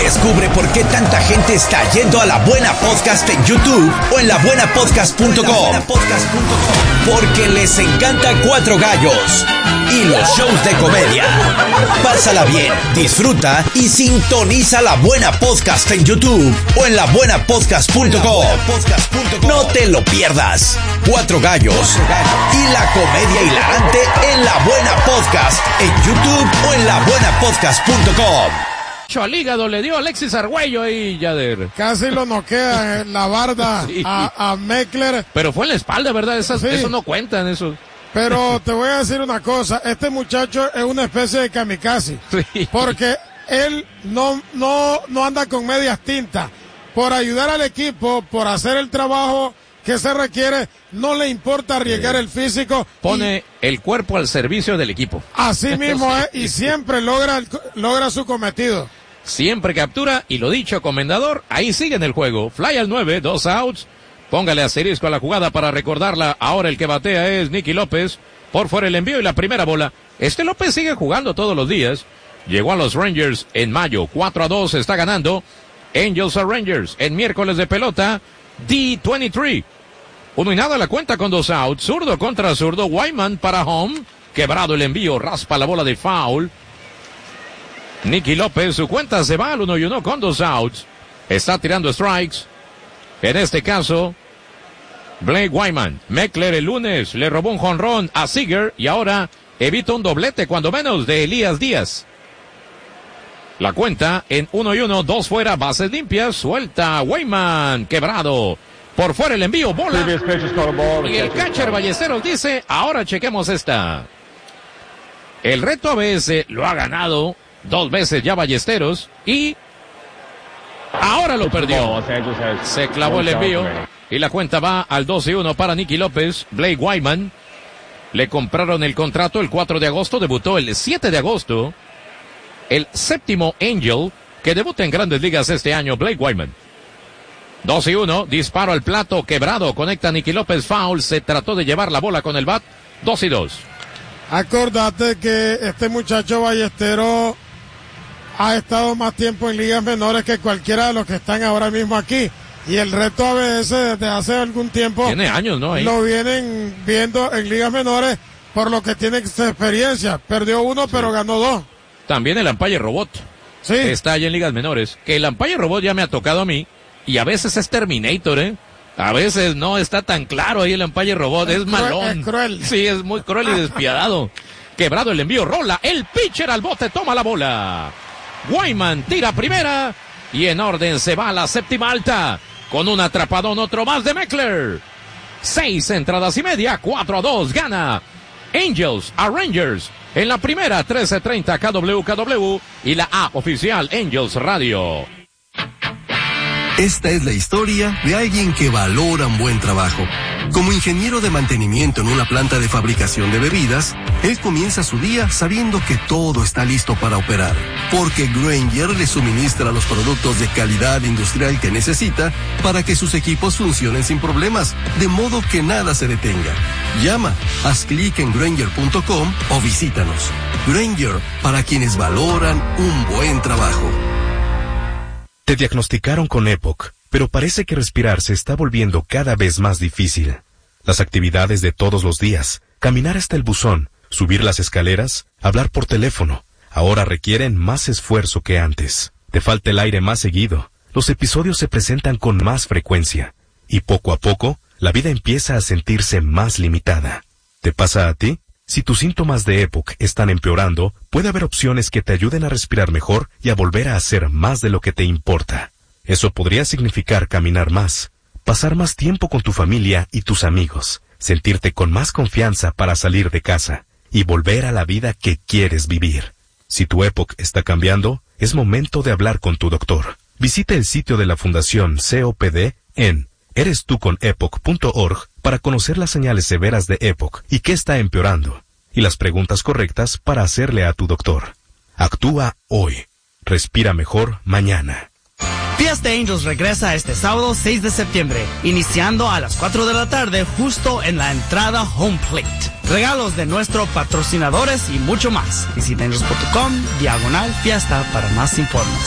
Descubre por qué tanta gente está yendo a La Buena Podcast en YouTube o en labuenapodcast.com. Porque les encanta Cuatro Gallos y los shows de comedia. Pásala bien, disfruta y sintoniza La Buena Podcast en YouTube o en labuenapodcast.com. No te lo pierdas. Cuatro Gallos y la comedia hilarante en La Buena Podcast en YouTube o en labuenapodcast.com. Al hígado le dio Alexis Argüello ahí, Yader. Casi lo noquea en la barda sí. a Meckler. Pero fue en la espalda, ¿verdad? Eso no cuentan, eso. Pero te voy a decir una cosa, este muchacho es una especie de kamikaze. Sí. Porque él no anda con medias tintas. Por ayudar al equipo, por hacer el trabajo que se requiere, no le importa arriesgar el físico. Pone el cuerpo al servicio del equipo. Así mismo es, y siempre logra su cometido. Siempre captura, y lo dicho, comendador, ahí sigue en el juego. Fly al 9, 2 outs. Póngale asterisco a la jugada para recordarla. Ahora el que batea es Nicky López. Por fuera el envío y la primera bola. López sigue jugando todos los días. Llegó a los Rangers en mayo. 4-2 está ganando. Angels a Rangers en miércoles de pelota. D23. 1-0 la cuenta con 2 outs. Zurdo contra zurdo. Wyman para home. Quebrado el envío. Raspa la bola de foul. Nicky López, su cuenta se va al 1-1 con 2 outs. Está tirando strikes. En este caso, Blake Wyman. Meckler el lunes le robó un jonrón a Seager y ahora evita un doblete, cuando menos, de Elías Díaz. La cuenta en 1-1, 2 fuera, bases limpias. Suelta Wyman, quebrado. Por fuera el envío, bola. Y el catcher Ballesteros dice, ahora chequemos esta. El reto ABS lo ha ganado 2 veces ya Ballesteros y ahora lo perdió. Se clavó el envío y la cuenta va al 2-1 para Nicky López. Blake Wyman. Le compraron el contrato el 4 de agosto, debutó el 7 de agosto. El séptimo Angel que debuta en Grandes Ligas este año, Blake Wyman. 2-1, disparo al plato, quebrado, conecta Nicky López, foul, se trató de llevar la bola con el bat, 2-2. Acordate que este muchacho Ballesteros ha estado más tiempo en ligas menores que cualquiera de los que están ahora mismo aquí. Y el reto ABS desde hace algún tiempo. Tiene años, ¿no? Ahí lo vienen viendo en ligas menores, por lo que tiene experiencia. Perdió 1, pero ganó 2. También el umpire robot. Sí. Está allí en ligas menores. Que el umpire robot ya me ha tocado a mí. Y a veces es Terminator, ¿eh? A veces no está tan claro ahí el umpire robot. Es malón. Es cruel. Sí, es muy cruel y despiadado. Quebrado el envío, rola. El pitcher al bote, toma la bola. Wyman tira primera. Y en orden se va a la séptima alta. Con un atrapadón, otro más de Meckler. 6 entradas y media, 4-2, gana Angels a Rangers. En la primera, 13:30 KWKW y la A oficial Angels Radio. Esta es la historia de alguien que valora un buen trabajo. Como ingeniero de mantenimiento en una planta de fabricación de bebidas, él comienza su día sabiendo que todo está listo para operar, porque Grainger le suministra los productos de calidad industrial que necesita para que sus equipos funcionen sin problemas, de modo que nada se detenga. Llama, haz clic en Grainger.com o visítanos. Grainger, para quienes valoran un buen trabajo. Te diagnosticaron con EPOC, pero parece que respirar se está volviendo cada vez más difícil. Las actividades de todos los días, caminar hasta el buzón, subir las escaleras, hablar por teléfono, ahora requieren más esfuerzo que antes. Te falta el aire más seguido, los episodios se presentan con más frecuencia, y poco a poco, la vida empieza a sentirse más limitada. ¿Te pasa a ti? Si tus síntomas de EPOC están empeorando, puede haber opciones que te ayuden a respirar mejor y a volver a hacer más de lo que te importa. Eso podría significar caminar más, pasar más tiempo con tu familia y tus amigos, sentirte con más confianza para salir de casa y volver a la vida que quieres vivir. Si tu EPOC está cambiando, es momento de hablar con tu doctor. Visita el sitio de la Fundación COPD en erestuconepoc.org para conocer las señales severas de EPOC y qué está empeorando, y las preguntas correctas para hacerle a tu doctor. Actúa hoy. Respira mejor mañana. Fiesta Angels regresa este sábado 6 de septiembre, iniciando a las 4 de la tarde justo en la entrada Home Plate. Regalos de nuestros patrocinadores y mucho más. Visita angels.com/fiesta para más informes.